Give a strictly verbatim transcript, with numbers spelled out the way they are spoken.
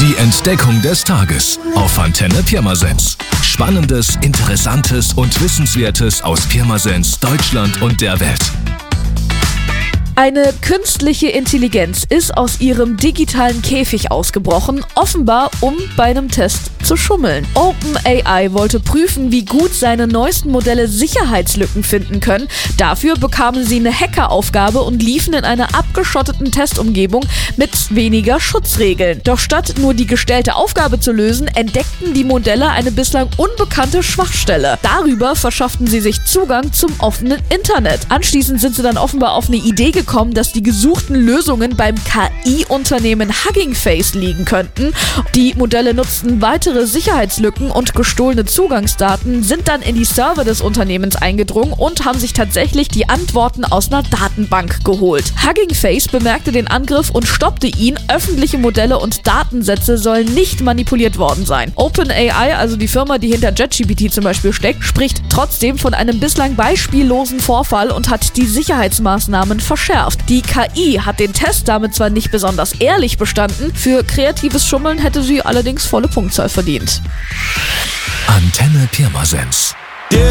Die Entdeckung des Tages auf Antenne Pirmasens. Spannendes, Interessantes und Wissenswertes aus Pirmasens, Deutschland und der Welt. Eine künstliche Intelligenz ist aus ihrem digitalen Käfig ausgebrochen, offenbar um bei einem Test zu schummeln. OpenAI wollte prüfen, wie gut seine neuesten Modelle Sicherheitslücken finden können. Dafür bekamen sie eine Hackeraufgabe und liefen in einer abgeschotteten Testumgebung mit weniger Schutzregeln. Doch statt nur die gestellte Aufgabe zu lösen, entdeckten die Modelle eine bislang unbekannte Schwachstelle. Darüber verschafften sie sich Zugang zum offenen Internet. Anschließend sind sie dann offenbar auf eine Idee gekommen, kommen, dass die gesuchten Lösungen beim K I-Unternehmen Hugging Face liegen könnten. Die Modelle nutzten weitere Sicherheitslücken und gestohlene Zugangsdaten, sind dann in die Server des Unternehmens eingedrungen und haben sich tatsächlich die Antworten aus einer Datenbank geholt. Hugging Face bemerkte den Angriff und stoppte ihn. Öffentliche Modelle und Datensätze sollen nicht manipuliert worden sein. OpenAI, also die Firma, die hinter ChatGPT zum Beispiel steckt, spricht trotzdem von einem bislang beispiellosen Vorfall und hat die Sicherheitsmaßnahmen verschärft. Die K I hat den Test damit zwar nicht besonders ehrlich bestanden, für kreatives Schummeln hätte sie allerdings volle Punktzahl verdient. Antenne Pirmasens.